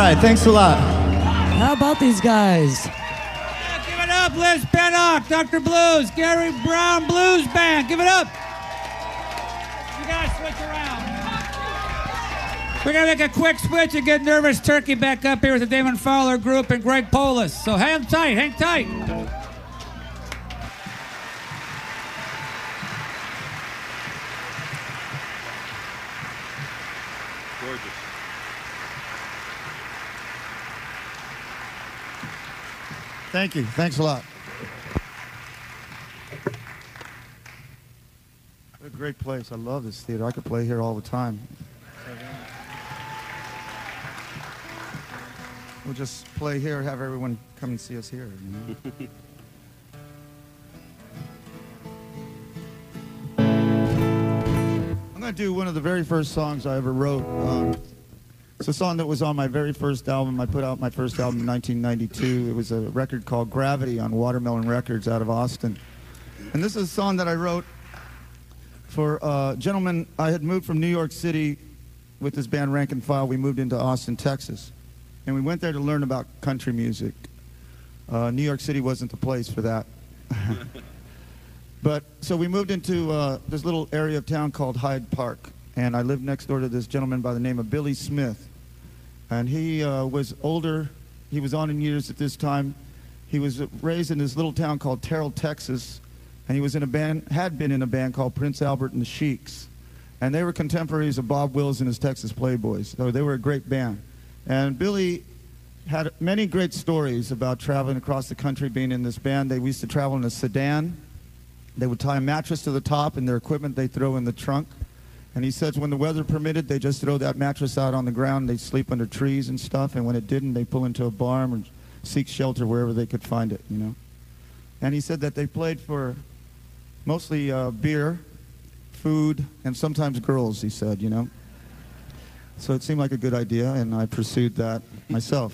right, thanks a lot. How about these guys? Yeah, give it up, Liz Pennock, Dr. Blues, Gary Brown Blues Band. Give it up. You guys switch around. We're going to make a quick switch and get Nervous Turkey back up here with the Damon Fowler Group and Greg Polis. So hang tight, hang tight. Gorgeous. Thank you. Thanks a lot. What a great place. I love this theater. I could play here all the time. We'll just play here, have everyone come and see us here. You know? I'm going to do one of the very first songs I ever wrote. It's a song that was on my very first album. I put out my first album in 1992. It was a record called Gravity on Watermelon Records out of Austin. And this is a song that I wrote for a gentleman. I had moved from New York City with this band Rank and File. We moved into Austin, Texas. And we went there to learn about country music. New York City wasn't the place for that. But so we moved into this little area of town called Hyde Park. And I lived next door to this gentleman by the name of Billy Smith. And he was older. He was on in years at this time. He was raised in this little town called Terrell, Texas. And he was in a band, had been in a band called Prince Albert and the Sheiks. And they were contemporaries of Bob Wills and his Texas Playboys. So they were a great band. And Billy had many great stories about traveling across the country, being in this band. We used to travel in a sedan. They would tie a mattress to the top, and their equipment they throw in the trunk. And he says when the weather permitted, they just throw that mattress out on the ground. They'd sleep under trees and stuff. And when it didn't, they pull into a barn and seek shelter wherever they could find it, you know. And he said that they played for mostly beer, food, and sometimes girls, he said, you know. So it seemed like a good idea, and I pursued that myself.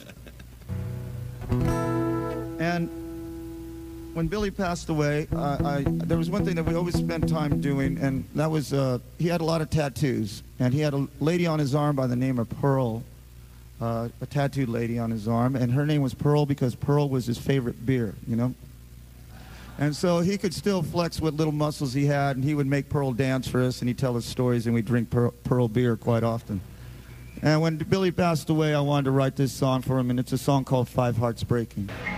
And when Billy passed away, there was one thing that we always spent time doing, and that was he had a lot of tattoos. And he had a lady on his arm by the name of Pearl, a tattooed lady on his arm, and her name was Pearl because Pearl was his favorite beer, you know. And so he could still flex what little muscles he had, and he would make Pearl dance for us, and he'd tell us stories, and we'd drink Pearl beer quite often. And when Billy passed away, I wanted to write this song for him, and it's a song called Five Hearts Breaking.